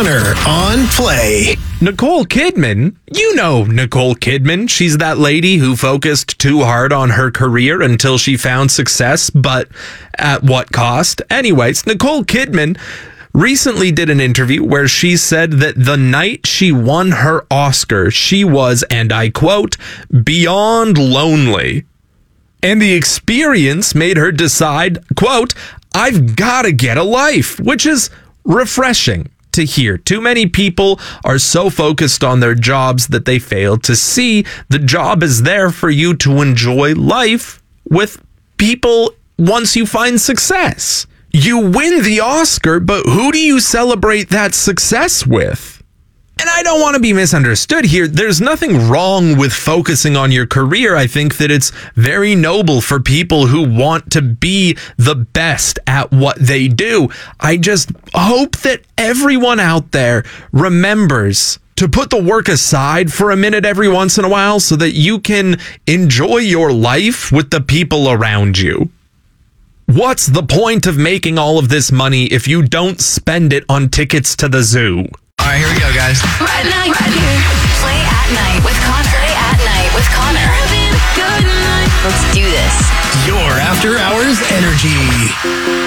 Connor on Play. Nicole Kidman, you know Nicole Kidman. She's that lady who focused too hard on her career until she found success, but at what cost? Anyways, Nicole Kidman recently did an interview where she said that the night she won her Oscar, she was, and I quote, beyond lonely. And the experience made her decide, quote, I've got to get a life, which is refreshing to hear. Too many people are so focused on their jobs that they fail to see the job is there for you to enjoy life with people once you find success. You win the Oscar, but who do you celebrate that success with? And I don't want to be misunderstood here. There's nothing wrong with focusing on your career. I think that it's very noble for people who want to be the best at what they do. I just hope that everyone out there remembers to put the work aside for a minute every once in a while so that you can enjoy your life with the people around you. What's the point of making all of this money if you don't spend it on tickets to the zoo? All right, here we go, guys. Play at night with Connor. Let's do this. Your after hours energy.